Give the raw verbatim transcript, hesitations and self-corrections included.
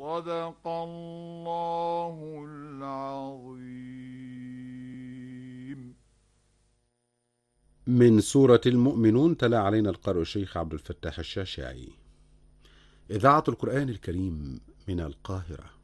صدق الله العظيم. من سورة المؤمنون تلا علينا القارئ الشيخ عبد الفتاح الشاشعي. إذاعة القرآن الكريم من القاهرة.